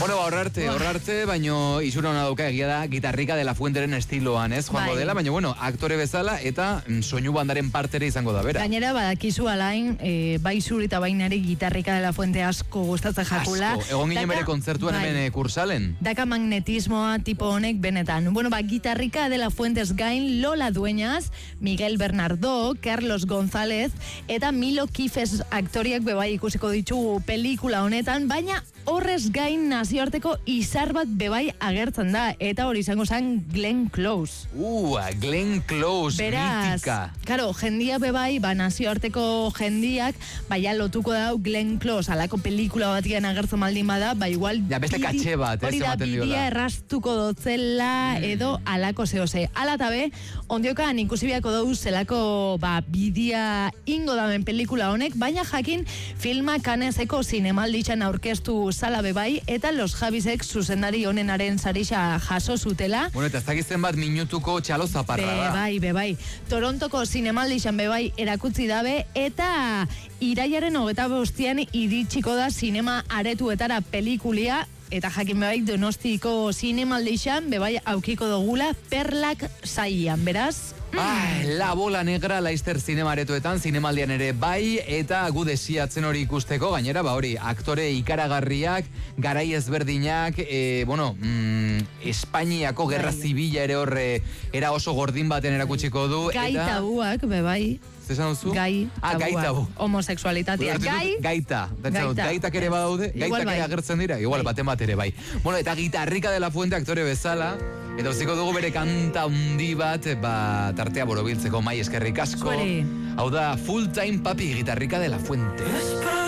Bueno, horrarte, baino izura hona dauka egia da Gitarrika de la Fuenteren estiloan, ez? Joango dela, baina bueno, aktore bezala eta soinu bandaren partere izango da, bera. Gainera, badakizu alain, bai zuri eta bainari Gitarrika de la Fuente asko gustatzen jakula. Asko, egon ginen bere kontzertuan hemen kursalen. Daka magnetismoa tipo honek benetan. Bueno, Gitarrika de la Fuentes gain Lola Dueñas, Miguel Bernardo, Carlos González eta Milo Kifes aktoriak bebai ikusiko ditugu pelikula honetan, baina horrez gain nazioarteko izar bat bebai agertzen da, eta hori izango zen Glenn Close. Glenn Close, beraz, mitika. Karo, jendia bebai, nazioarteko jendiak, baina lotuko dau Glenn Close, alako pelikula batian agertzen maldin bada, igual... Ja, beste katxe bat, hori da, bidia errastuko dotzela, edo alako zehose. Ala tabe, ondiokan ikusibiako dau zelako bidia ingo damen pelikula honek, baina jakin filma Canneseko zinemalditxan aurkeztu sala bebai, eta Los Javisek zuzendari honenaren sarisa jaso zutela. Bueno, eta ez dakizten bat minutuko txalo zaparra da. Bebai. Torontoko zinemaldixan bebai erakutzi dabe, eta iraiaren 25 iritsiko da zinema aretuetara pelikulia, eta jakin bebai Donostiko zinemaldixan bebai aukiko dugula Perlak saian, beraz? La Bola Negra Laster zinemaretoetan, zinemaldian ere bai, eta gu desiatzen hori ikusteko, gainera, hori, aktore ikaragarriak, garai ezberdinak, Espainiako gerra zibila ere horre, era oso gordin baten erakutsiko du. Gai tabuak, bebai. Zesan duzu? Gai tabu. Homosexualitatea. Gaitak ere badaude, gaitak ere agertzen dira, igual baten bat ere bai. Bueno, eta Gitarrika de la Fuente aktore bezala, eta uziko dugu bere kanta hundi bat, tartea borobiltzeko, mai eskerrik asko. Hau da, Full Time Papi, Gitarrika de la Fuente.